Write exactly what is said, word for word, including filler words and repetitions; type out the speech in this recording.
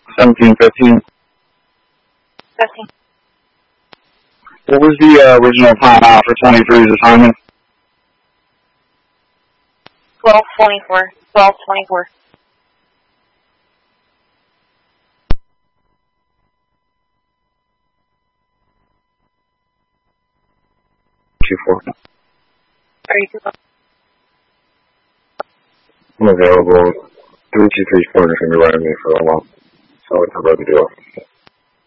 seventeen fifteen. fifteen. What was the uh, original time out for twenty-three's assignment? twelve twenty-four. twelve twenty-four. two four. Are you two? I'm available. three two three four is going to be running me for a while. So I'll have to do it.